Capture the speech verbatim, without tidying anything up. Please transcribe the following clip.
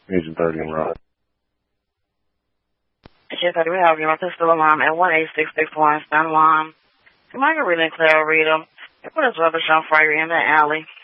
Agent thirty and Rod. Agent thirty, we have you on pistol alarm at one eight six six one San Juan. To Margarita and Clara Rita, they put us rubbish on Friday in the alley.